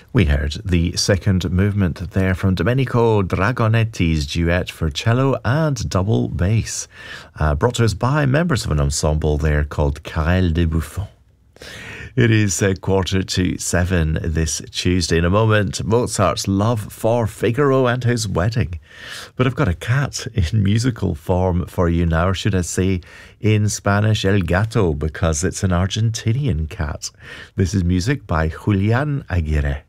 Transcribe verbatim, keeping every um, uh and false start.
We heard the second movement there from Domenico Dragonetti's duet for cello and double bass, uh, brought to us by members of an ensemble there called Carrel des Bouffons. It is a quarter to seven this Tuesday. In a moment, Mozart's love for Figaro and his wedding. But I've got a cat in musical form for you now, or should I say in Spanish, El Gato, because it's an Argentinian cat. This is music by Julián Aguirre.